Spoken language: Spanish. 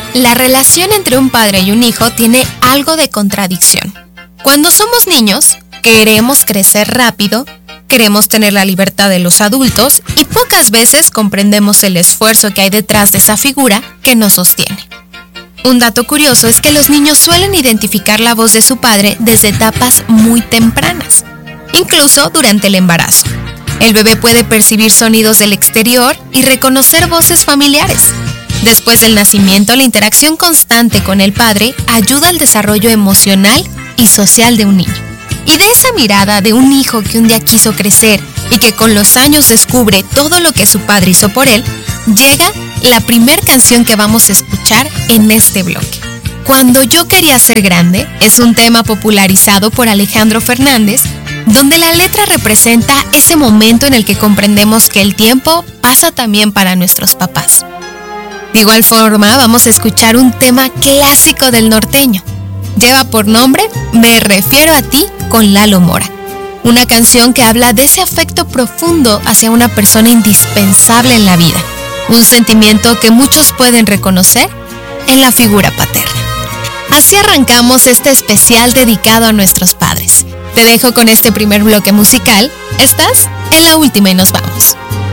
La relación entre un padre y un hijo tiene algo de contradicción. Cuando somos niños, queremos crecer rápido, queremos tener la libertad de los adultos y pocas veces comprendemos el esfuerzo que hay detrás de esa figura que nos sostiene. Un dato curioso es que los niños suelen identificar la voz de su padre desde etapas muy tempranas, incluso durante el embarazo. El bebé puede percibir sonidos del exterior y reconocer voces familiares. Después del nacimiento, la interacción constante con el padre ayuda al desarrollo emocional y social de un niño. Y de esa mirada de un hijo que un día quiso crecer y que con los años descubre todo lo que su padre hizo por él, llega la primer canción que vamos a escuchar en este bloque. Cuando yo quería ser grande es un tema popularizado por Alejandro Fernández, donde la letra representa ese momento en el que comprendemos que el tiempo pasa también para nuestros papás. De igual forma, vamos a escuchar un tema clásico del norteño. Lleva por nombre Me refiero a ti con Lalo Mora. Una canción que habla de ese afecto profundo hacia una persona indispensable en la vida. Un sentimiento que muchos pueden reconocer en la figura paterna. Así arrancamos este especial dedicado a nuestros padres. Te dejo con este primer bloque musical. Estás en La Última y nos vamos.